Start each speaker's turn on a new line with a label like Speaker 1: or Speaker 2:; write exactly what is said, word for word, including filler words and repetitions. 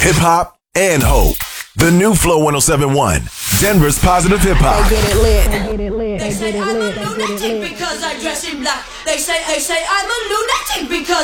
Speaker 1: hip hop, and hope. The new Flow one oh seven point one, Denver's positive hip hop.
Speaker 2: They get it lit. They get it lit.
Speaker 3: They say I'm a lunatic because I dress in black. They say, they say I'm a lunatic because